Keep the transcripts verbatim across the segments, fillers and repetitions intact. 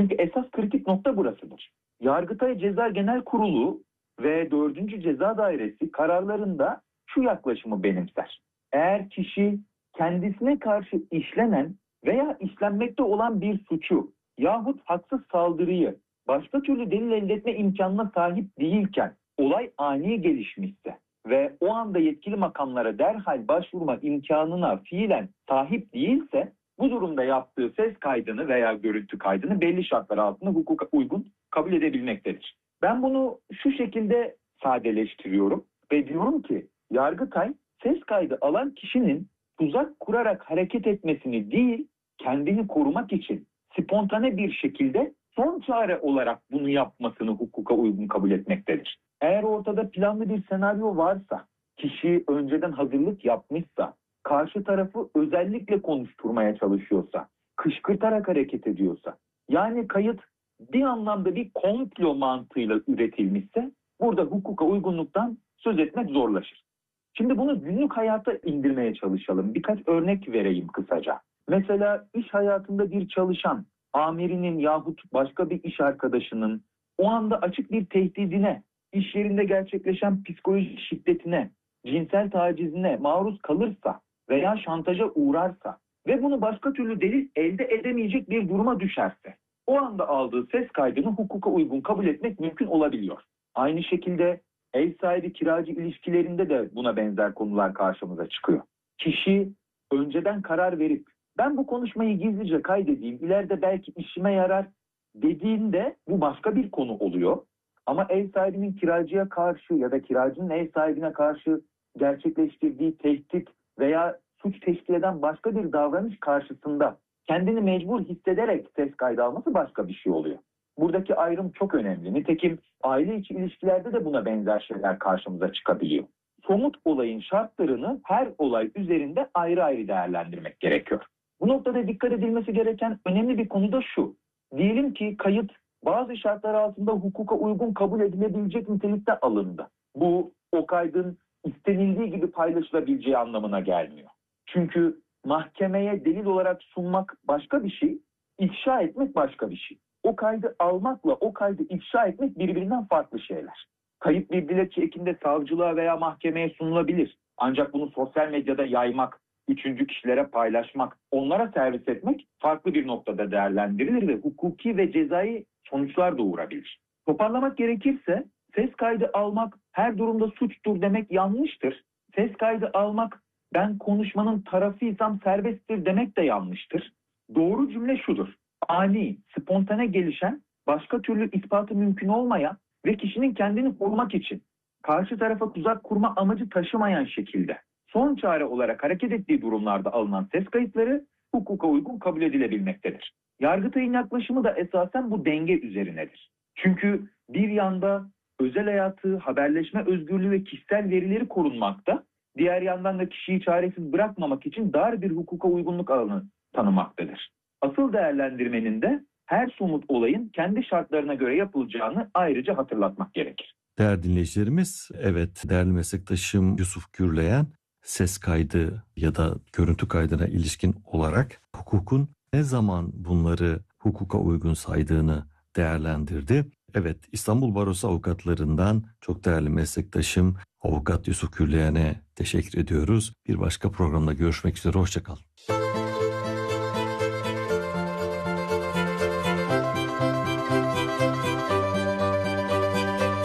Çünkü esas kritik nokta burasıdır. Yargıtay Ceza Genel Kurulu ve dördüncü Ceza Dairesi kararlarında şu yaklaşımı benimser. Eğer kişi kendisine karşı işlenen veya işlenmekte olan bir suçu yahut haksız saldırıyı başka türlü delil elde etme imkanına sahip değilken olay ani gelişmişse ve o anda yetkili makamlara derhal başvurma imkanına fiilen sahip değilse bu durumda yaptığı ses kaydını veya görüntü kaydını belli şartlar altında hukuka uygun kabul edebilmektedir. Ben bunu şu şekilde sadeleştiriyorum ve diyorum ki Yargıtay ses kaydı alan kişinin tuzak kurarak hareket etmesini değil, kendini korumak için spontane bir şekilde son çare olarak bunu yapmasını hukuka uygun kabul etmektedir. Eğer ortada planlı bir senaryo varsa, kişi önceden hazırlık yapmışsa, karşı tarafı özellikle konuşturmaya çalışıyorsa, kışkırtarak hareket ediyorsa, yani kayıt bir anlamda bir komplo mantığıyla üretilmişse, burada hukuka uygunluktan söz etmek zorlaşır. Şimdi bunu günlük hayata indirmeye çalışalım. Birkaç örnek vereyim kısaca. Mesela iş hayatında bir çalışan, amirinin yahut başka bir iş arkadaşının o anda açık bir tehdidine, iş yerinde gerçekleşen psikolojik şiddetine, cinsel tacizine maruz kalırsa veya şantaja uğrarsa ve bunu başka türlü delil elde edemeyecek bir duruma düşerse, o anda aldığı ses kaydını hukuka uygun kabul etmek mümkün olabiliyor. Aynı şekilde ev sahibi kiracı ilişkilerinde de buna benzer konular karşımıza çıkıyor. Kişi önceden karar verip ben bu konuşmayı gizlice kaydedeyim, ileride belki işime yarar dediğinde bu başka bir konu oluyor. Ama ev sahibinin kiracıya karşı ya da kiracının ev sahibine karşı gerçekleştirdiği tehdit veya suç teşkil eden başka bir davranış karşısında kendini mecbur hissederek ses kaydı alması başka bir şey oluyor. Buradaki ayrım çok önemli. Nitekim aile içi ilişkilerde de buna benzer şeyler karşımıza çıkabiliyor. Somut olayın şartlarını her olay üzerinde ayrı ayrı değerlendirmek gerekiyor. Bu noktada dikkat edilmesi gereken önemli bir konu da şu. Diyelim ki kayıt bazı şartlar altında hukuka uygun kabul edilebilecek nitelikte alındı. Bu o kaydın istenildiği gibi paylaşılabileceği anlamına gelmiyor. Çünkü mahkemeye delil olarak sunmak başka bir şey, ifşa etmek başka bir şey. O kaydı almakla o kaydı ifşa etmek birbirinden farklı şeyler. Kayıt bir dilekçe ekinde savcılığa veya mahkemeye sunulabilir. Ancak bunu sosyal medyada yaymak, üçüncü kişilere paylaşmak, onlara servis etmek farklı bir noktada değerlendirilir ve hukuki ve cezai sonuçlar doğurabilir. Toparlamak gerekirse ses kaydı almak her durumda suçtur demek yanlıştır. Ses kaydı almak ben konuşmanın tarafıysam serbesttir demek de yanlıştır. Doğru cümle şudur. Ani, spontane gelişen, başka türlü ispatı mümkün olmayan ve kişinin kendini korumak için karşı tarafa tuzak kurma amacı taşımayan şekilde son çare olarak hareket ettiği durumlarda alınan ses kayıtları hukuka uygun kabul edilebilmektedir. Yargıtay'ın yaklaşımı da esasen bu denge üzerinedir. Çünkü bir yanda özel hayatı, haberleşme özgürlüğü ve kişisel verileri korunmakta, diğer yandan da kişiyi çaresiz bırakmamak için dar bir hukuka uygunluk alanı tanımaktadır. Asıl değerlendirmenin de her somut olayın kendi şartlarına göre yapılacağını ayrıca hatırlatmak gerekir. Değerli dinleyicilerimiz, evet, değerli meslektaşım Yusuf Gürleyen ses kaydı ya da görüntü kaydına ilişkin olarak hukukun ne zaman bunları hukuka uygun saydığını değerlendirdi. Evet, İstanbul Barosu avukatlarından çok değerli meslektaşım Avukat Yusuf Gürleyen'e teşekkür ediyoruz. Bir başka programda görüşmek üzere, hoşça kalın.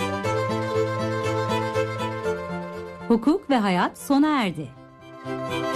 Hukuk ve Hayat sona erdi.